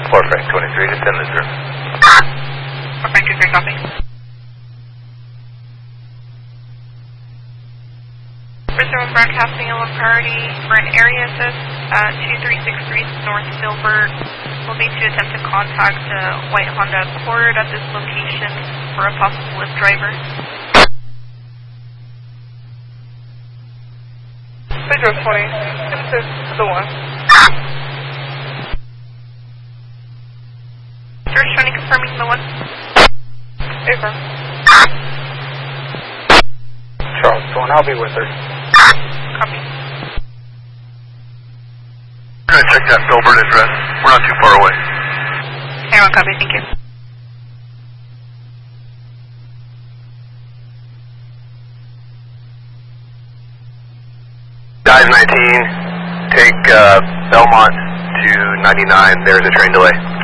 4 Frank 23, just send this through. 4 Frank 23, copy. Bristol broadcasting on priority for an area assist at 2363 North Filbert. Will need to attempt to contact white Honda Accord at this location for a possible Lyft driver. Pedro 20, assist to the 1. George 20 confirming the 1. Affirm. Charles 1, I'll be with her. Copy. We're going to check that Filbert address. We're not too far away. Everyone copy, thank you. Dive 19, take Belmont to 99. There's a train delay.